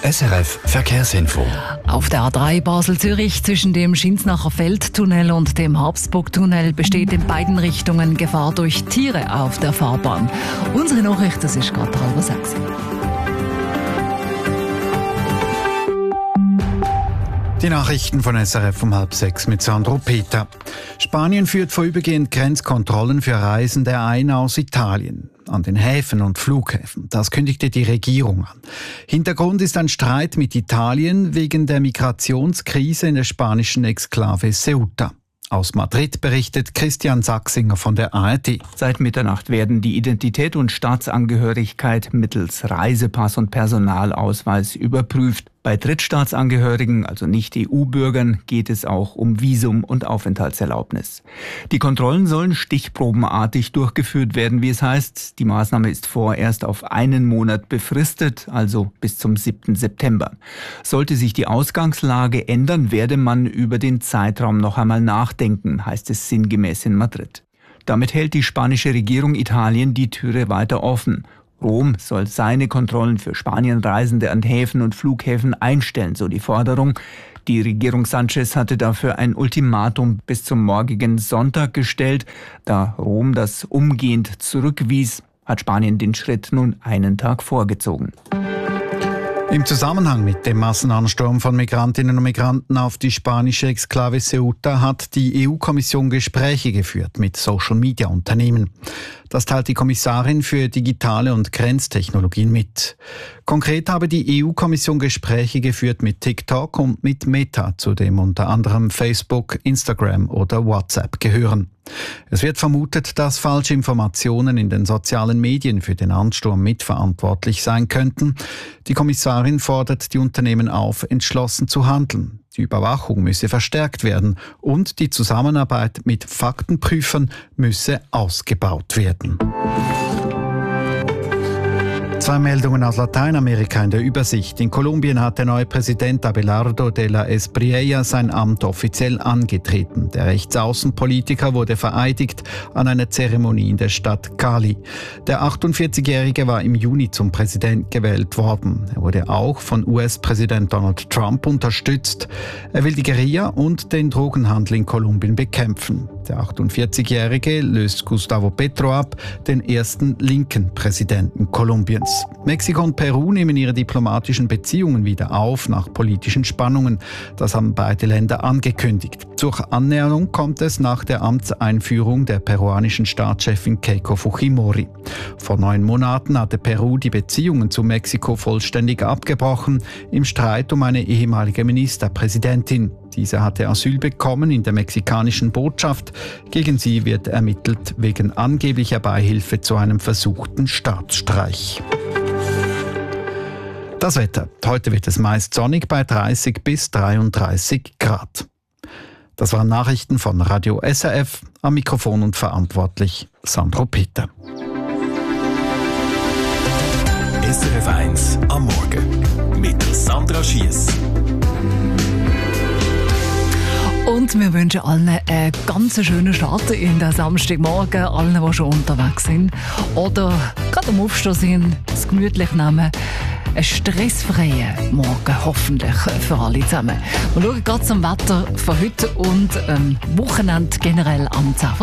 SRF Verkehrsinfo. Auf der A3 Basel-Zürich zwischen dem Schinsnacher Feldtunnel und dem Habsburgtunnel besteht in beiden Richtungen Gefahr durch Tiere auf der Fahrbahn. Unsere Nachricht, das ist gerade 5:30. Die Nachrichten von SRF um 5:30 mit Sandro Peter. Spanien führt vorübergehend Grenzkontrollen für Reisende ein aus Italien. An den Häfen und Flughäfen. Das kündigte die Regierung an. Hintergrund ist ein Streit mit Italien wegen der Migrationskrise in der spanischen Exklave Ceuta. Aus Madrid berichtet Christian Sachsinger von der ARD. Seit Mitternacht werden die Identität und Staatsangehörigkeit mittels Reisepass und Personalausweis überprüft. Bei Drittstaatsangehörigen, also Nicht-EU-Bürgern, geht es auch um Visum und Aufenthaltserlaubnis. Die Kontrollen sollen stichprobenartig durchgeführt werden, wie es heißt. Die Maßnahme ist vorerst auf einen Monat befristet, also bis zum 7. September. Sollte sich die Ausgangslage ändern, werde man über den Zeitraum noch einmal nachdenken, heißt es sinngemäß in Madrid. Damit hält die spanische Regierung Italien die Türe weiter offen. Rom soll seine Kontrollen für Spanienreisende an Häfen und Flughäfen einstellen, so die Forderung. Die Regierung Sánchez hatte dafür ein Ultimatum bis zum morgigen Sonntag gestellt. Da Rom das umgehend zurückwies, hat Spanien den Schritt nun einen Tag vorgezogen. Im Zusammenhang mit dem Massenansturm von Migrantinnen und Migranten auf die spanische Exklave Ceuta hat die EU-Kommission Gespräche geführt mit Social-Media-Unternehmen. Das teilt die Kommissarin für digitale und Grenztechnologien mit. Konkret habe die EU-Kommission Gespräche geführt mit TikTok und mit Meta, zu dem unter anderem Facebook, Instagram oder WhatsApp gehören. Es wird vermutet, dass falsche Informationen in den sozialen Medien für den Ansturm mitverantwortlich sein könnten. Die Kommissarin fordert die Unternehmen auf, entschlossen zu handeln. Die Überwachung müsse verstärkt werden und die Zusammenarbeit mit Faktenprüfern müsse ausgebaut werden. 2 Meldungen aus Lateinamerika in der Übersicht. In Kolumbien hat der neue Präsident Abelardo de la Espriella sein Amt offiziell angetreten. Der Rechtsaußenpolitiker wurde vereidigt an einer Zeremonie in der Stadt Cali. Der 48-Jährige war im Juni zum Präsident gewählt worden. Er wurde auch von US-Präsident Donald Trump unterstützt. Er will die Guerilla und den Drogenhandel in Kolumbien bekämpfen. Der 48-Jährige löst Gustavo Petro ab, den ersten linken Präsidenten Kolumbiens. Mexiko und Peru nehmen ihre diplomatischen Beziehungen wieder auf nach politischen Spannungen. Das haben beide Länder angekündigt. Zur Annäherung kommt es nach der Amtseinführung der peruanischen Staatschefin Keiko Fujimori. Vor 9 Monaten hatte Peru die Beziehungen zu Mexiko vollständig abgebrochen, im Streit um eine ehemalige Ministerpräsidentin. Diese hatte Asyl bekommen in der mexikanischen Botschaft. Gegen sie wird ermittelt wegen angeblicher Beihilfe zu einem versuchten Staatsstreich. Das Wetter. Heute wird es meist sonnig bei 30 bis 33 Grad. Das waren Nachrichten von Radio SRF. Am Mikrofon und verantwortlich Sandro Peter. SRF 1 am Morgen mit Sandra Schiess. Und wir wünschen allen einen ganz schönen Start in den Samstagmorgen, allen, die schon unterwegs sind oder gerade am Aufstehen sind, es gemütlich nehmen. Einen stressfreien Morgen, hoffentlich für alle zusammen. Wir schauen gerade zum Wetter von heute und Wochenende generell am 10.